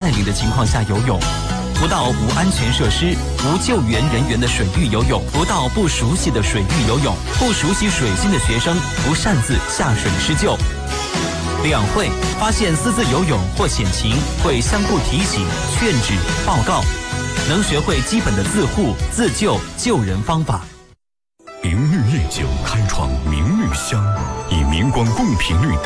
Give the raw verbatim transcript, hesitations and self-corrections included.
领的情况下游泳，不到无安全设施、无救援人员的水域游泳，不到不熟悉的水域游泳，不熟悉水性的学生不擅自下水施救。两会发现私自游泳或险情，会相互提醒、劝止、报告，能学会基本的自护、自救、救人方法。 明绿烈酒开创明绿香，以明光共频率